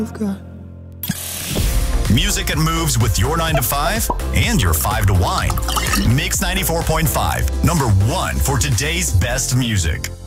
Music that moves with your 9 to 5 and your 5 to wine. Mix 94.5, #1 for today's best music.